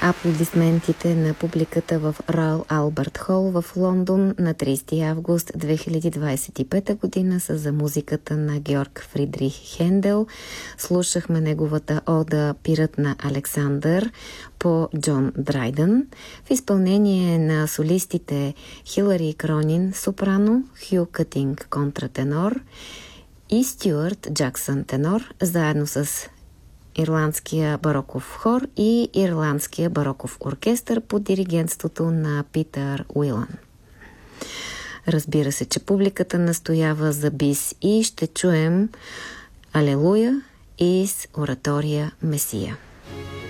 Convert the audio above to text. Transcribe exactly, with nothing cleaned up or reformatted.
аплодисментите на публиката в Роял Албърт Хол в Лондон на тридесети август две хиляди двадесет и пета година са за музиката на Георг Фридрих Хендел. Слушахме неговата ода "Пирът на Александър" по Джон Драйдън в изпълнение на солистите Хилари Кронин сопрано, Хю Кътинг контратенор и Стюарт Джаксън тенор, заедно с Ирландския бароков хор и Ирландския бароков оркестър под диригентството на Питър Уилан. Разбира се, че публиката настоява за бис и ще чуем "Алелуя" из оратория "Месия".